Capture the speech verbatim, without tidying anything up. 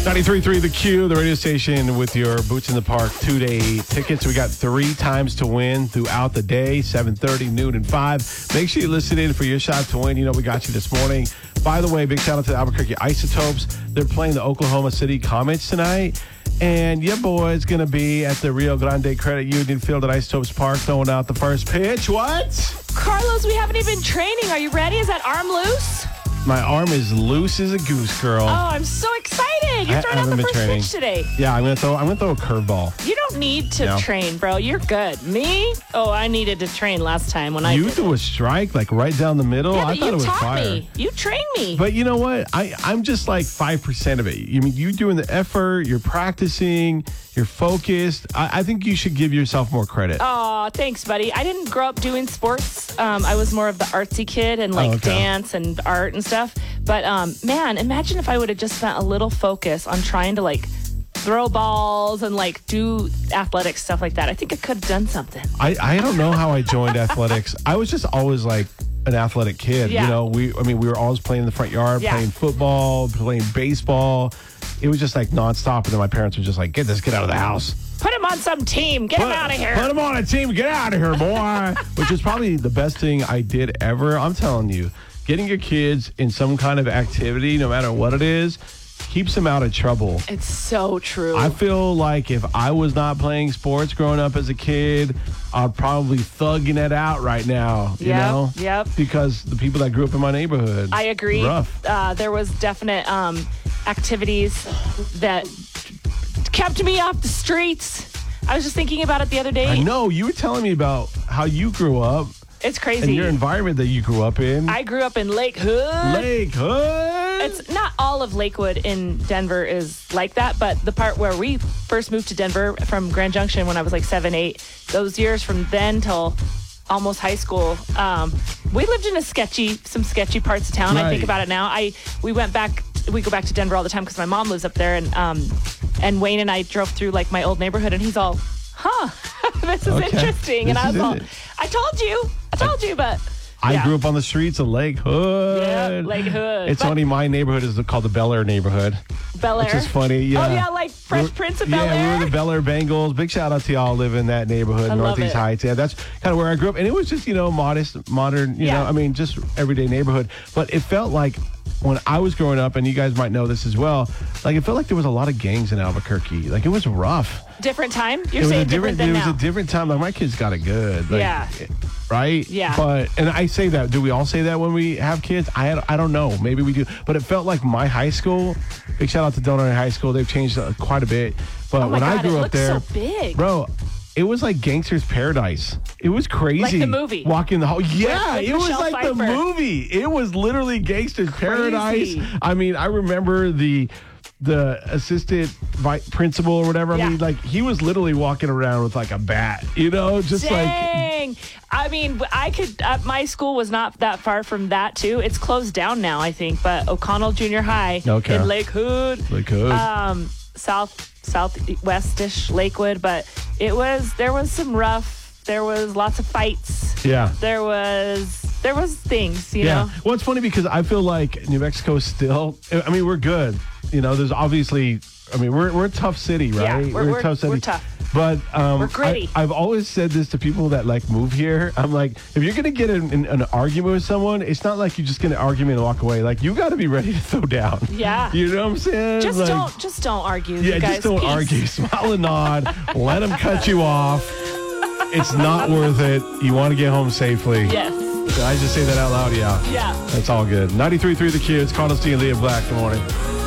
ninety-three point three The Q, the radio station with your Boots in the Park two-day tickets. We got three times to win throughout the day, seven thirty, noon, and five. Make sure you listen in for your shot to win. You know we got you this morning. By the way, big shout out to the Albuquerque Isotopes. They're playing the Oklahoma City Comets tonight. And your boy's going to be at the Rio Grande Credit Union Field at Isotopes Park throwing out the first pitch. What? Carlos, we haven't even been training. Are you ready? Is that arm loose? My arm is loose as a goose, girl. Oh, I'm so excited. You're I throwing out the first training. pitch today. Yeah, I'm gonna throw. I'm gonna throw a curveball. You don't need to No. train, bro. You're good. Me? Oh, I needed to train last time when I You did threw it. a strike like right down the middle. Yeah, I but thought you it was taught fire. me. You trained me. But you know what? I I'm just like five percent of it. You mean you doing the effort? You're practicing. You're focused. I, I think you should give yourself more credit. Oh, thanks, buddy. I didn't grow up doing sports. Um, I was more of the artsy kid and like Oh, okay. dance and art and stuff. But um, man, imagine if I would have just spent a little focus on trying to like throw balls and like do athletic stuff like that. I think I could have done something. I I don't know how I joined athletics. I was just always like an athletic kid. Yeah. You know, we I mean we were always playing in the front yard, Yeah. playing football, playing baseball. It was just like nonstop. And then my parents were just like, get this kid out of the house. Put him on some team. Get him out of here. Put him on a team. Get out of here, boy. Which is probably the best thing I did ever. I'm telling you, getting your kids in some kind of activity, no matter what it is, keeps them out of trouble. It's so true. I feel like if I was not playing sports growing up as a kid, I'd probably thugging it out right now, you Yep, know? yep. Because the people that grew up in my neighborhood. I agree. Rough. Uh, there was definite um, activities that kept me off the streets. I was just thinking about it the other day. I know. You were telling me about how you grew up It's crazy. and your environment that you grew up in. I grew up in Lake Hood. Lake Hood. It's not all of Lakewood in Denver is like that, but the part where we first moved to Denver from Grand Junction when I was like seven, eight, those years from then till almost high school, um, we lived in a sketchy, some sketchy parts of town. I Right. think about it now. I we went back, we go back to Denver all the time because my mom lives up there, and um, and Wayne and I drove through like my old neighborhood, and he's all, huh, this is Okay. interesting, and This I was is all, it. I told you, I told you, but. I yeah. grew up on the streets of Lake Hood. Yeah, Lake Hood. It's But- funny, my neighborhood is called the Bel Air neighborhood. Bel Air. Which is funny, yeah. Oh, yeah, like Fresh We're- Prince of Bel Yeah, Air. we were the Bel Air Bengals. Big shout out to y'all live in that neighborhood, I love Northeast it. Heights. Yeah, that's kind of where I grew up. And it was just, you know, modest, modern, you Yeah. know, I mean, just everyday neighborhood. But it felt like when I was growing up, and you guys might know this as well, like it felt like there was a lot of gangs in Albuquerque. Like it was rough. Different time? You're It was saying a different, different, than it was now. a different time. Like my kids got it good. Like, Yeah. Right? Yeah. But and I say that. Do we all say that when we have kids? I had, I don't know. Maybe we do. But it felt like my high school. Big shout out to Delaware High School. They've changed uh, quite a bit. But Oh my when God, I grew it up looks there, so big. bro, it was like Gangster's Paradise. It was crazy. Like the movie. Walking the hall. Yeah, with it was Michelle like the Pfeiffer. movie. It was literally Gangster's Paradise. Crazy. I mean, I remember the the assistant vice principal or whatever. Yeah. I mean, like he was literally walking around with like a bat, you know, just like Dang. I mean, I could, uh, my school was not that far from that, too. It's closed down now, I think, but O'Connell Junior High Okay. in Lake Hood. Lake Hood. Um, south, southwestish Lakewood, but it was, there was some rough, there was lots of fights. yeah. There was, there was things, you Yeah. know? Well, it's funny because I feel like New Mexico still, I mean, we're good. You know, there's obviously, I mean, we're, we're a tough city, Yeah, right? we're- a we're- tough city. we're tough. But um, We're gritty. I, I've always said this to people that like move here. I'm like, if you're going to get in, in an argument with someone, it's not like you just get an argument and walk away. Like, you got to be ready to throw down. Yeah. You know what I'm saying? Just Like, don't, just don't argue, Yeah, you guys. just don't Peace. argue. Smile and nod. Let them cut you off. It's not worth it. You want to get home safely. Yes. Did I just say that out loud? Yeah. Yeah. That's all good. ninety-three point three The Q. It's Carlos D and Leah Black. Good morning.